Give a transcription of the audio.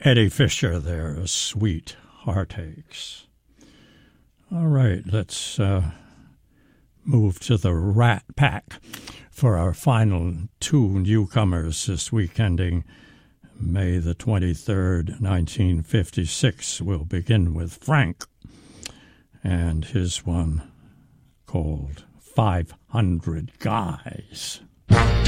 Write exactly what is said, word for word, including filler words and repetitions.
Eddie Fisher there, Sweet Heartaches. All right, let's uh, move to the Rat Pack for our final two newcomers this week, ending May the twenty-third, nineteen fifty-six. We'll begin with Frank and his one called five hundred Guys.